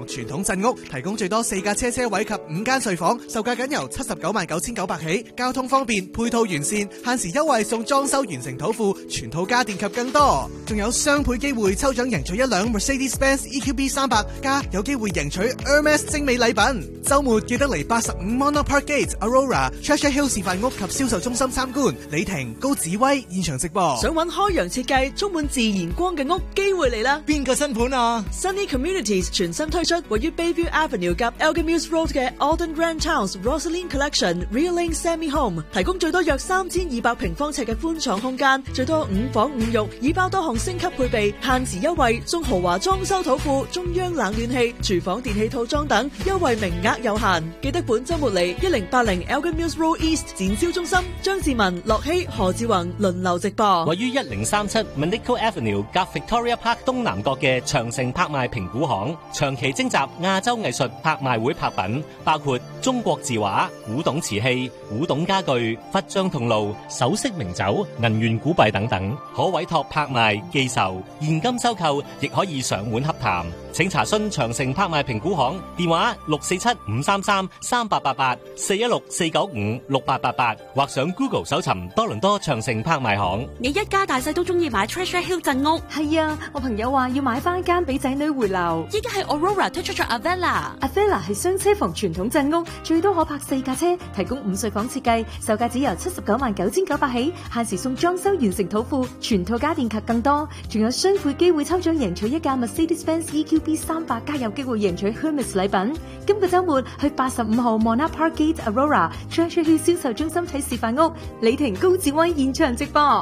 傳統鎮屋，提供最多4架車位及5間睡房，售價僅由799900起，交通方便，配套完善，限時優惠送裝修完成土庫、全套家電及更多，仲有雙倍機會抽獎贏取1輛 Mercedes-Benz EQB 300，加有機會贏取 Hermes 精美禮品。週末記得嚟85 Monarch Park Gate、Aurora、Treasure Hill 示範屋及銷售中心參觀。李婷、高子威現場直播。 想揾開揚設計、充滿自然光嘅屋，機會嚟啦！ 邊個新盤啊？ Sunny Communities 全新推出位於 Bayview Avenue 及 Elgin Mills Road 嘅 Alden Grand Towns Rosaline Collection Realing Semi Home， 提供最多約3200平方尺嘅寬敞空間，最多5房5浴，已包多項升級配備，限時優惠送豪華裝修土庫、中央冷暖氣、廚房電器套裝等，優惠名額有限。記得本週末嚟1080 Elgin Mills Road East 展銷中心，張志文、樂希、何志宏輪流直播。 位於1037 Manico Avenue 夾 Victoria Park 東南角嘅長城拍賣評估行，長期徵集亞洲藝術拍賣會拍品，包括中國字畫、古董瓷器、古董家具、佛像銅爐、首飾名酒、銀元古幣等等，可委託拍賣、寄售、現金收購，亦可以上門洽談。請查詢長城拍賣評估行電話647-533-3888 416-495-6888，或上 Google 搜尋多倫多長城拍賣行。 你一家大細都中意買 Treasure Hill 鎮屋？ 係啊，我朋友話要買翻間俾仔女回流。 依家係 Aurora 推出咗 Avella 係雙車房傳統鎮屋，最多可泊4架車，提供5睡房設計，售價只由799900起，限時送裝修完成土庫、全套家電及更多，仲有雙倍機會抽獎贏取1架 Mercedes-Benz EQB 300，加有機會贏取 Hermes 禮品。今個週末去85號 Monarch Park Gate Aurora Treasure Hill 銷售中心睇示範屋，李婷、高志威現場直播。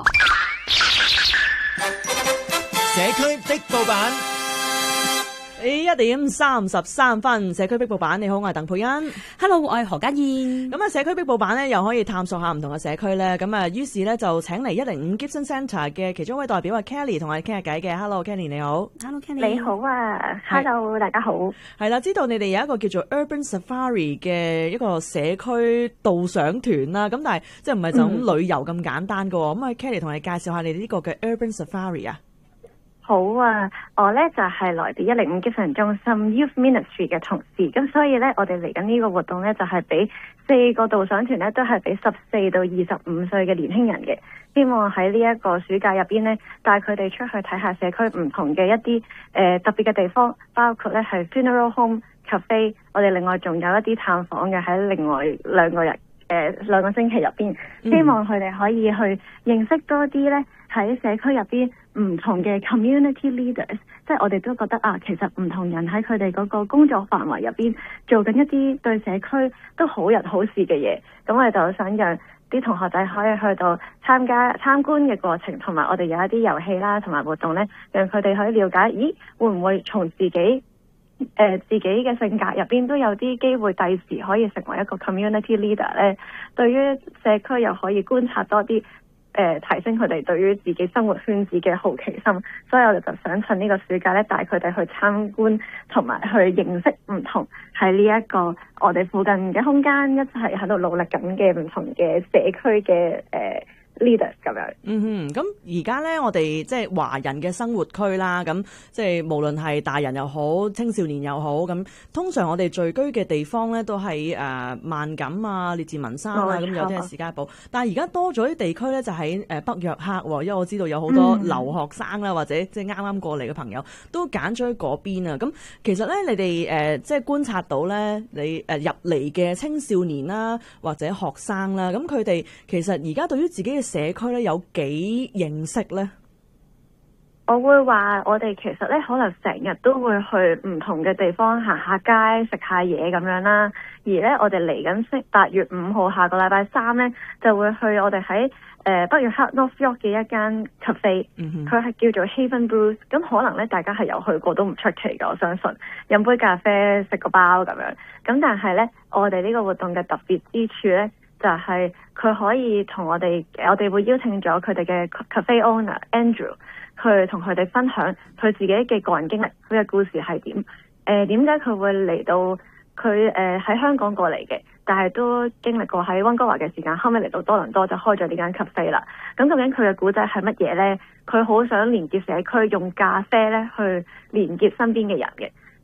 社區壁報版。 1點33分，社區壁報版，你好，我係鄧佩欣。 Hello， 我係何家燕。 咁啊，社區壁報版咧又可以探索下唔同嘅社區咧，咁啊，於是咧就請嚟105 Gibson Centre 嘅其中一位代表啊 Kelly 同我哋傾下偈嘅。Hello，Kelly 你好。 Hello，Kelly 你好啊。Hello， 大家好。係啦，知道你哋有一個叫做 Urban Safari 嘅一個社區導賞團啦，咁但係即係唔係就咁旅遊咁簡單噶喎。咁啊，Kelly 同我哋介紹下你哋呢個嘅 Urban Safari 啊。 好啊，我咧就係來自105 Gibson 中心 Youth Ministry 嘅同事，咁所以咧我哋嚟緊呢個活動咧就係俾4個導賞團咧都係俾14到25歲嘅年輕人嘅，希望喺呢一個暑假入邊咧帶佢哋出去睇下社區唔同嘅一啲特別嘅地方，包括咧係 Funeral Home Cafe， 我哋另外仲有一啲探訪嘅喺另外2個星期入邊，希望佢哋可以去認識多啲咧喺社區入邊唔同嘅 community leaders， 即係我哋都覺得啊，其實唔同人喺佢哋嗰個工作範圍入邊做緊一啲對社區都好人好事嘅嘢，咁我哋就想讓啲同學仔可以去到參觀嘅過程，同埋我哋有一啲遊戲啦，同埋活動咧，讓佢哋可以了解，咦，會唔會從自己嘅性格入邊都有啲機會第時可以成為一個 community leader 咧？對於社區又可以觀察多啲。提升佢哋對於自己生活圈子嘅好奇心，所以我哋就想趁呢個暑假咧，帶佢哋去參觀同埋去認識唔同喺呢一個我哋附近嘅空間，一齊喺度努力緊嘅唔同嘅社區嘅leaders 咁樣。 咁而家咧，我哋即係華人嘅生活區啦，咁即係無論係大人又好，青少年又好，咁通常我哋聚居嘅地方咧，都係萬錦啊、列治文山啊，咁有啲係士嘉堡。但係而家多咗啲地區咧，就喺北約克，因為我知道有好多留學生啦，或者即係啱啱過嚟嘅朋友都揀咗喺嗰邊啊。咁其實咧，你哋即係觀察到咧，你入嚟嘅青少年啦，或者學生啦，咁佢哋其實而家對於自己嘅社區咧有幾認識咧？ 我會話我哋其實咧可能成日都會去唔同嘅地方行下街食下嘢咁樣啦，而咧我哋嚟緊8月5號下個禮拜3咧就會去我哋喺北約克 North York 嘅一間 cafe， 佢係叫做 Haven Brews， 咁可能咧大家係有去過都唔出奇㗎，我相信飲杯咖啡食個包咁樣，咁但係咧我哋呢個活動嘅特別之處咧就係佢可以同我哋會邀請咗佢哋嘅 cafe owner Andrew， 佢同佢哋分享佢自己嘅個人經歷，佢嘅故事係點？點解佢會嚟到佢喺香港過嚟嘅，但係都經歷過喺溫哥華嘅時間，後尾嚟到多倫多就開咗呢間 cafe 啦。咁究竟佢嘅故仔係乜嘢呢？佢好想連結社區，用咖啡咧去連結身邊嘅人嘅。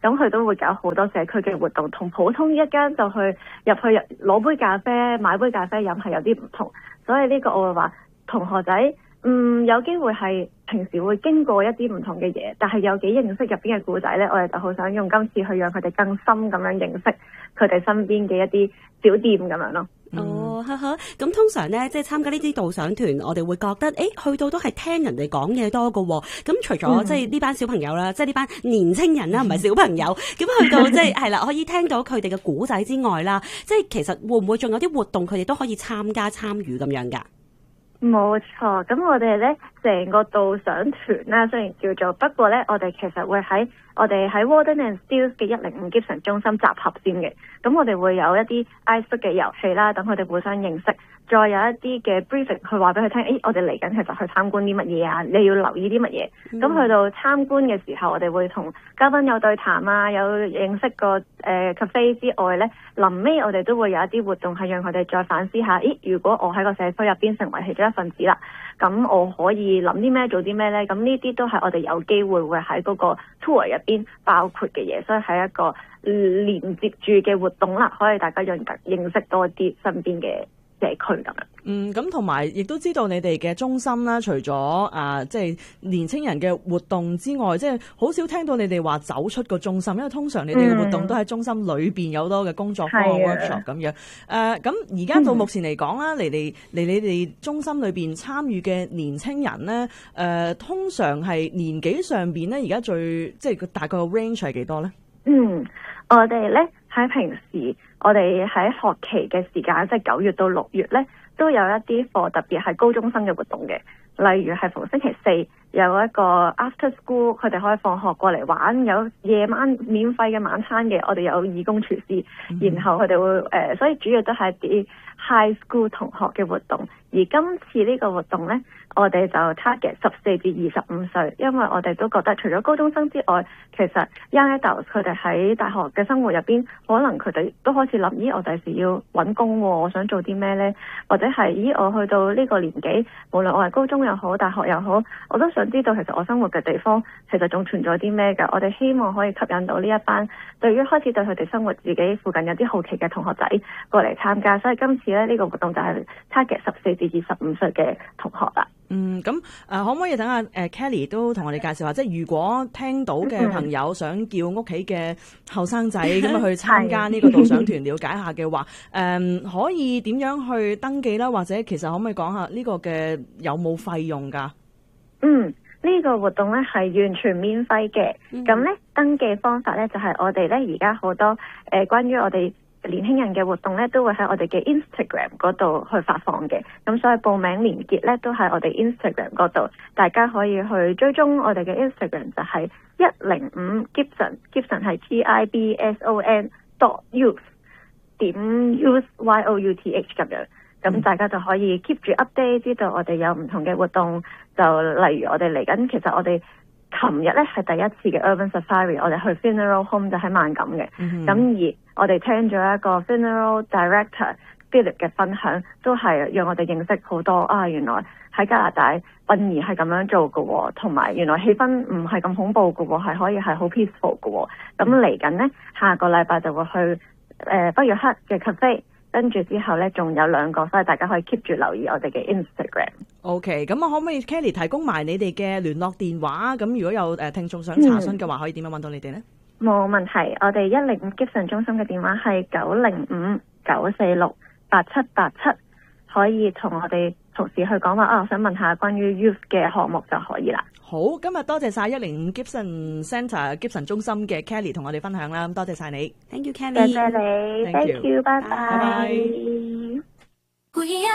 咁佢都會搞好多社區嘅活動，同普通一間就入去攞杯咖啡、買杯咖啡飲係有啲唔同。所以呢個我會話同學仔，有機會係平時會經過一啲唔同嘅嘢，但係有幾認識入邊嘅故仔呢，我哋就好想用今次去讓佢哋更深咁樣認識佢哋身邊嘅一啲小店咁樣咯。 哦，咁通常咧，即係參加呢啲導賞團，我哋會覺得，去到都係聽人哋講嘢多㗎喎。咁除咗即係呢班小朋友啦，即係呢班年青人啦，唔係小朋友，咁去到即係係啦，可以聽到佢哋嘅古仔之外啦，即係其實會唔會仲有啲活動佢哋都可以參與咁樣㗎？ 冇錯，咁我哋咧成個導賞團啦，雖然叫做，不過咧我哋其實會喺Walden and Stiles 嘅105 Gibson 中心集合先嘅。咁我哋會有一啲 icebook 嘅遊戲啦，等佢哋互相認識，再有一啲嘅 briefing 去話俾佢聽，我哋嚟緊其實去參觀啲乜嘢啊，你要留意啲乜嘢。咁去到參觀嘅時候，我哋會同嘉賓有對談啊，有認識個cafe 之外咧，臨尾我哋都會有一啲活動係讓佢哋再反思下，如果我喺個社區入邊成為其中一份子啦，咁我可以諗啲咩做啲咩咧？咁呢啲都係我哋有機會會喺嗰個 tour 入邊包括嘅嘢，所以係一個連接住嘅活動啦，可以大家認識多啲身邊嘅社區咁樣。 咁同埋亦都知道你哋嘅中心啦，除咗即係年青人嘅活動之外，即係好少聽到你哋話走出個中心，因為通常你哋嘅活動都喺中心裏邊有好多嘅工作坊 workshop 咁樣。咁而家到目前嚟講啦，嚟你哋中心裏邊參與嘅年青人咧，通常係年紀上邊咧，而家即係大概個 range 係幾多咧？ 我哋咧喺平時，我哋喺學期嘅時間，即係9月到6月咧，都有一啲課，特別係高中生嘅活動嘅。例如係逢星期4有一個 after school，佢哋可以放學過嚟玩，有夜晚免費嘅晚餐嘅。我哋有義工廚師，然後佢哋會所以主要都係啲 high school 同學嘅活動。而今次呢個活動呢，我哋就 target 14至25歲，因為我哋都覺得除咗高中生之外，其實 young adults 佢哋喺大學嘅生活入邊，可能佢哋都開始諗，我第時要揾工喎，我想做啲咩呢？或者係我去到呢個年紀，無論我係高中又好，大學又好，我都想知道其實我生活嘅地方其實仲存在啲咩㗎？我哋希望可以吸引到呢一班對於開始對佢哋生活自己附近有啲好奇嘅同學仔過嚟參加，所以今次呢個活動就係 target 14至25歲嘅同學啦。 咁可唔可以等下Kelly 都同我哋介紹下，即係如果聽到嘅朋友想叫屋企嘅後生仔咁去參加呢個導賞團了解下嘅話，可以點樣去登記啦？或者其實可唔可以講下呢個嘅有冇費用㗎？ 呢個活動咧係完全免費嘅。咁咧登記方法咧就係我哋咧而家好多關於我哋年輕人嘅活動咧都會喺我哋嘅 Instagram 嗰度去發放嘅，咁所以報名連結咧都喺我哋 Instagram 嗰度，大家可以去追蹤我哋嘅 Instagram 就係105 Gibson 係 GIBSON.youth 咁樣，咁大家就可以 keep 住 update， 知道我哋有唔同嘅活動，就例如我哋嚟緊，其實我哋琴日咧係第一次嘅 Urban Safari， 我哋去 Funeral Home 就喺萬錦嘅，咁而我哋聽咗一個 Funeral Director Philip 嘅分享，都係讓我哋認識好多原來喺加拿大殯儀係咁樣做嘅喎，同埋原來氣氛唔係咁恐怖嘅喎，係可以係好 peaceful 嘅喎。咁嚟緊呢，下個禮拜就會去北約克嘅 cafe， 跟住之後呢仲有2個，所以大家可以 keep 住留意我哋嘅 Instagram。 OK， 咁可唔可以 Kelly 提供埋你哋嘅聯絡電話？咁如果有聽眾想查詢嘅話，可以點樣揾到你哋呢？ 冇問題，我哋105 Gibson 中心嘅電話係905-946-8787，可以同我哋同事去講話我想問下關於 youth 嘅項目就可以啦。 好，今日多謝晒105 Gibson Centre Gibson 中心嘅 Kelly 同我哋分享啦，多謝晒你。 Thank you Kelly， 多謝你 ，Thank you，拜拜。